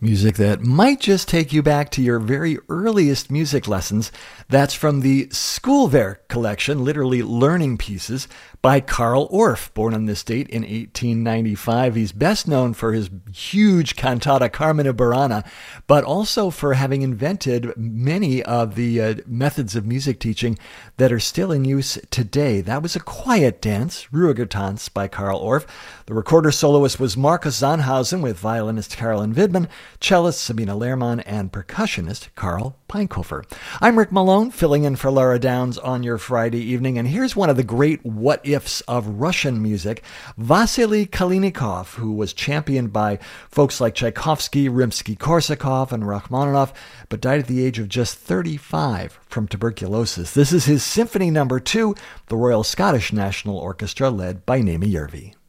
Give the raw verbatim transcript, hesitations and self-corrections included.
Music that might just take you back to your very earliest music lessons. That's from the Schoolwerk collection, literally learning pieces, by Carl Orff, born on this date in eighteen ninety-five. He's best known for his huge cantata Carmina Burana, but also for having invented many of the uh, methods of music teaching that are still in use today. That was a quiet dance, Ruhegetanz, by Carl Orff. The recorder soloist was Markus Sandhausen with violinist Carolyn Widman, cellist Sabina Lehrmann, and percussionist Karl Peinkofer. I'm Rick Malone, filling in for Laura Downs on your Friday evening, and here's one of the great what-ifs of Russian music. Vasily Kalinikov, who was championed by folks like Tchaikovsky, Rimsky-Korsakov, and Rachmaninoff, but died at the age of just thirty-five from tuberculosis. This is his Symphony Number Two, the Royal Scottish National Orchestra, led by Naomi Yervi.